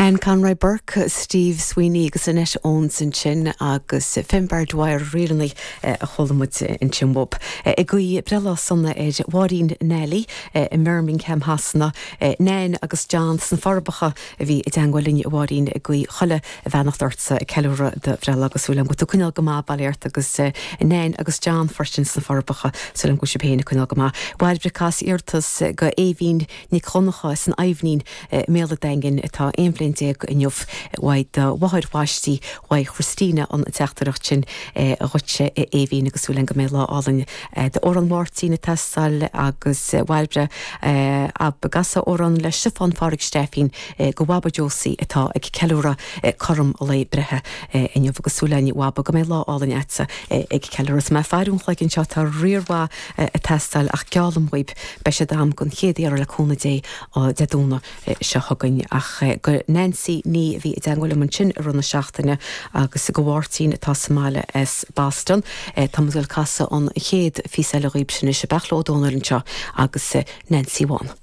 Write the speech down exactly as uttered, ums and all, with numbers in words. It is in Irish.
An Conroy Burke, Steve Sweeney agus Annette Owens in chin agus Finbar Dwyer really a cholamut in Chimwop. A gui brella sonna ed Wadeen Nelly in Birmingham Hasna Nen agus Johnson Farbacha vi dangwalin Wadeen a gui cholle vanachtartsa Kelura de brella agus William go kunal gama balert agus Nen agus John Forstinson Farbacha sulam go shibhena kunal gama. Wild Bricas irtas go Avin Nikoncha is an Ivnin mele dengen ta Emblin in Juf waid wahad washti wai Christina on techtarachin a roche Avin agus William Gamela allen de oran Martin testal agus Wildbre ab gasa oran le Stefan Farig Steffin go waba Josi eta ag Kelura karum ole brehe in Juf agus William waba Gamela allen etsa ag Kelura ma farun like in chata rearwa a testal ach galum web beshadam gon hedi ar la kona day o dedona shahagan ach Nancy ní bhí dangwala man sin runna seachtaine agus go bhhartín tá Somália es Boston Thomas casa an chéad físile rib sin is bachlódónar anseo agus Nancy Wan.